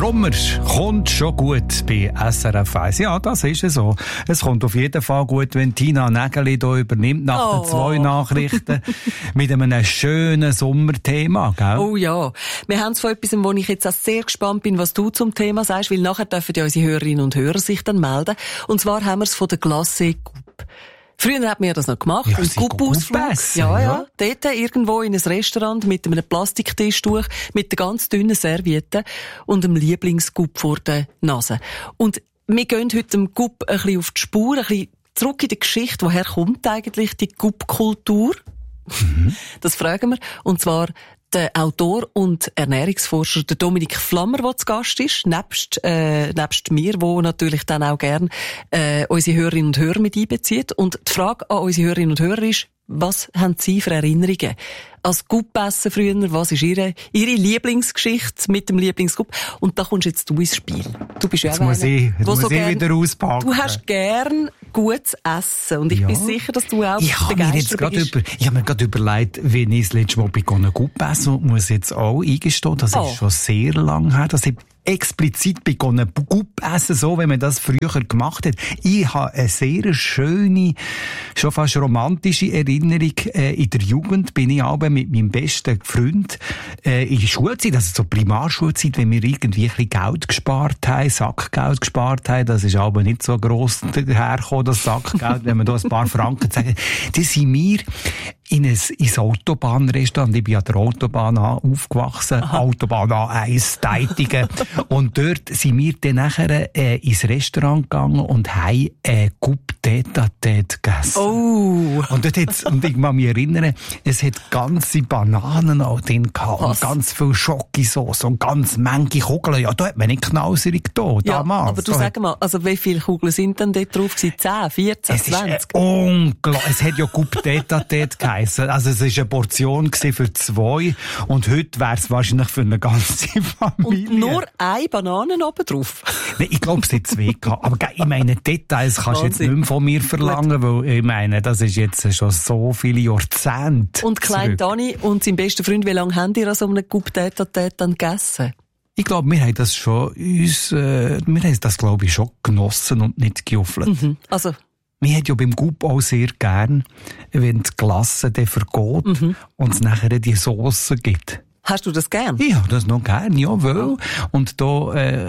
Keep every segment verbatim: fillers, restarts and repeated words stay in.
Sommer kommt schon gut bei S R F eins. Ja, das ist es so. Es kommt auf jeden Fall gut, wenn Tina Nägeli hier übernimmt nach oh. den zwei Nachrichten mit einem schönen Sommerthema, gell? Oh ja. Wir haben es von etwas, wo ich jetzt auch sehr gespannt bin, was du zum Thema sagst, weil nachher dürfen ja unsere Hörerinnen und Hörer sich dann melden. Und zwar haben wir es von der Glacé Coupe. Früher hat man ja das noch gemacht, ja, im Coupe-Ausflug. Ja, ja, ja. Dort irgendwo in ein Restaurant mit einem Plastiktischtuch, mit der ganz dünnen Serviette und einem Lieblingscoupe vor der Nase. Und wir gehen heute dem Coupe ein bisschen auf die Spur, ein bisschen zurück in die Geschichte. Woher kommt eigentlich die Coupe-Kultur? Mhm. Das fragen wir. Und zwar der Autor und Ernährungsforscher, der Dominik Flammer, der zu Gast ist, nebst, äh, nebst mir, wo natürlich dann auch gern äh, unsere Hörerinnen und Hörer mit einbezieht. Und die Frage an unsere Hörerinnen und Hörer ist, was haben Sie für Erinnerungen? Als Coupe-Essen früher, was ist Ihre, Ihre Lieblingsgeschichte mit dem Lieblingscoupe? Und da kommst jetzt du ins Spiel. Du bist ja jetzt muss ich, jetzt muss so ich gern, wieder auspacken. Du hast gern gutes Essen. Und ich ja. bin sicher, dass du auch ich begeistert bist. Über, ich habe mir gerade überlegt, wenn ich das letzte Mal bei einer Coupe essen muss jetzt auch eingestehen, das oh. ist schon sehr lang her, dass ich explizit bei einer Coupe essen, so wie man das früher gemacht hat. Ich habe eine sehr schöne, schon fast romantische Erinnerung. Äh, in der Jugend bin ich aber mit meinem besten Freund äh, in der Schulzeit, also zur Primarschulzeit, wenn wir irgendwie ein bisschen Geld gespart haben, Sackgeld gespart haben, das ist aber nicht so gross dahergekommen, das Sackgeld, wenn man da ein paar Franken sagen, dann sind wir in ein, ins Autobahnrestaurant. Ich bin an der Autobahn aufgewachsen. Aha. Autobahn A eins, Deitigen. Und dort sind wir dann nachher äh, ins Restaurant gegangen und haben äh, Coupe Tête-à-Tête gegessen. Oh. Und dort hat's, und ich kann mich erinnern, es hat ganze Bananen auch drin gehabt. Und ganz viel Schokosauce und ganz manche Kugeln. Ja, da hat man nicht knauserig da, ja, damals. aber du da sag mal, also wie viele Kugeln sind denn dort drauf gewesen? zehn, vierzehn, zwanzig? Es ist äh, unglaublich. Es hat ja Coupe Tête-à-Tête geheissen. Also es war eine Portion für zwei. Und heute wäre es wahrscheinlich für eine ganze Familie. Und nur eine Banane oben drauf? Nein, ich glaube, es hat zwei gehabt. Aber ich meine, Details kannst du jetzt nicht mehr von mir verlangen, weil ich meine, das ist jetzt schon so viele Jahrzehnte. Und Klein Dani und sein bester Freund, wie lange haben die an so einem Coupe Tête-à-Tête dann gegessen? Ich glaube, wir haben das schon uns, äh, wir haben das, glaube ich, schon genossen und nicht gejuffelt. Mhm. Also. Wir haben ja beim Coupe auch sehr gern, wenn die Glasse dann vergeht mhm. und es nachher die Sauce gibt. Hast du das gern? Ja, das noch gern, ja, weil. Und da, äh,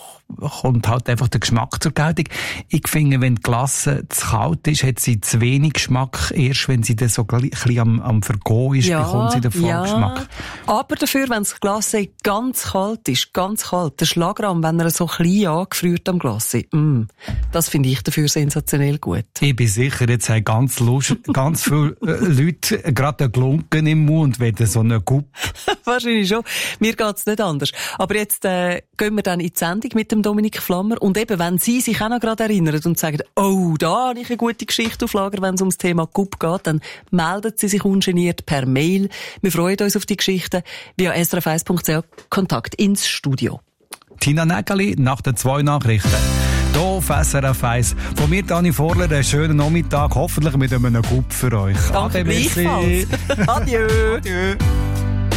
kommt halt einfach der Geschmack zur Geltung. Ich finde, wenn die Glasse zu kalt ist, hat sie zu wenig Geschmack. Erst wenn sie dann so ein bisschen am, am Vergehen ist, ja, bekommt sie den Vollgeschmack. Ja. Aber dafür, wenn das Glasse ganz kalt ist, ganz kalt, der Schlagrahm, wenn er so klein angefriert am Glasse, mm, das finde ich dafür sensationell gut. Ich bin sicher, jetzt haben ganz, Lust, ganz viele Leute gerade einen Glunken im Mund, wenn so eine Coupe. Wahrscheinlich schon. Mir geht's nicht anders. Aber jetzt äh, gehen wir dann in die Sendung mit dem Dominik Flammer. Und eben, wenn Sie sich auch noch gerade erinnern und sagen, oh, da habe ich eine gute Geschichte auf Lager, wenn es ums Thema Coupe geht, dann melden Sie sich ungeniert per Mail. Wir freuen uns auf die Geschichte via s r f eins punkt c h Kontakt ins Studio. Tina Nägeli nach den zwei Nachrichten. Hier auf S R F eins. Von mir, Dani Vorler, einen schönen Nachmittag, hoffentlich mit einem Coupe für euch. Danke, gleichfalls. Adieu. Adieu.